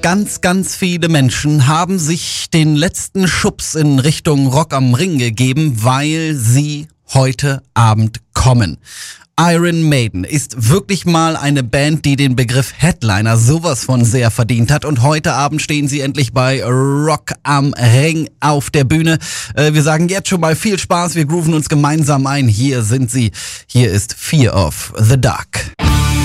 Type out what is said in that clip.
Ganz, ganz viele Menschen haben sich den letzten Schubs in Richtung Rock am Ring gegeben, weil sie heute Abend kommen. Iron Maiden ist wirklich mal eine Band, die den Begriff Headliner sowas von sehr verdient hat. Und heute Abend stehen sie endlich bei Rock am Ring auf der Bühne. Wir sagen jetzt schon mal viel Spaß, wir grooven uns gemeinsam ein. Hier sind sie. Hier ist Fear of the Dark.